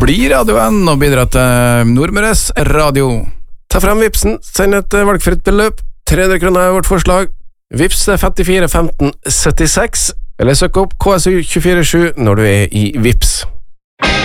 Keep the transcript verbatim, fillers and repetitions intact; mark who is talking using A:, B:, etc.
A: Bli radioen og bidra til Nordmøres Radio.
B: Ta frem vipsen, send et valgfritt beløp. tre hundre kroner er vårt forslag. Vips er femtifire femten syttiseks, eller søk opp K S U to fire sju når du er i Vips.